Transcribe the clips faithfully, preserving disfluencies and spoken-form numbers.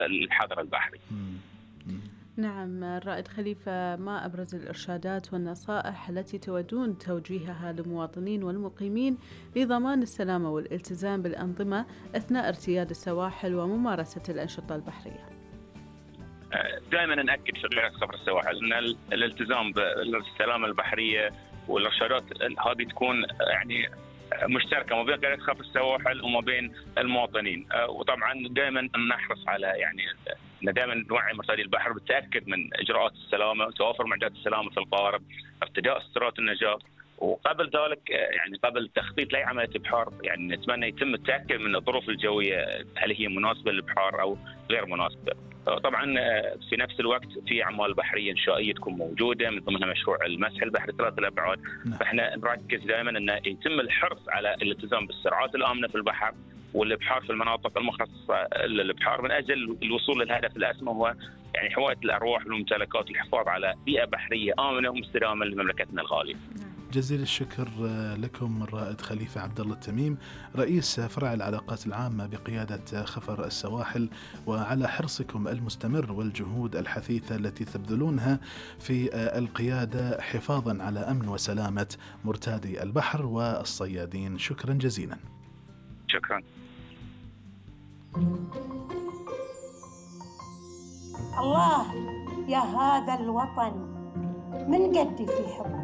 الحظر البحري. نعم الرائد خليفة، ما أبرز الإرشادات والنصائح التي تودون توجيهها للمواطنين والمقيمين لضمان السلامة والالتزام بالأنظمة أثناء ارتياد السواحل وممارسة الأنشطة البحرية؟ دائما نأكد في قيادة خفر السواحل أن الالتزام بالسلامة البحرية والإرشادات هذه تكون يعني مشتركة ما بين قيادة خفر السواحل وما بين المواطنين. وطبعا دائما نحرص على يعني دائما نوعي مرتادي البحر بالتأكد من إجراءات السلامة، توافر معدات السلامة في القوارب، ارتداء سترات النجاة. وقبل ذلك يعني قبل تخطيط لأي عملية إبحار يعني نتمنى يتم التأكد من الظروف الجوية هل هي مناسبة للإبحار أو غير مناسبة. طبعا في نفس الوقت في أعمال بحرية إنشائية تكون موجودة من ضمنها مشروع المسح البحري ثلاث الأبعاد. فإحنا نركز دائما أن يتم الحرص على الالتزام بالسرعات الآمنة في البحر والإبحار في المناطق المخصصة للإبحار من أجل الوصول للهدف الأسمى هو يعني حماية الأرواح والممتلكات والحفاظ على بيئة بحرية آمنة ومستدامة لمملكتنا الغالية. جزيل الشكر لكم الرائد خليفة عبد الله التميم رئيس فرع العلاقات العامة بقيادة خفر السواحل، وعلى حرصكم المستمر والجهود الحثيثة التي تبذلونها في القيادة حفاظا على أمن وسلامة مرتادي البحر والصيادين. شكرا جزيلا. شكرا. الله يا هذا الوطن من قدي في حبه،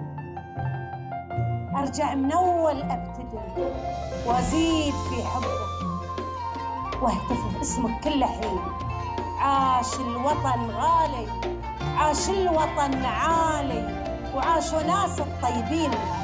أرجع من أول أبتدي وأزيد في حبه واهتف باسمك كل حين. عاش الوطن غالي، عاش الوطن عالي، وعاشوا ناس الطيبين.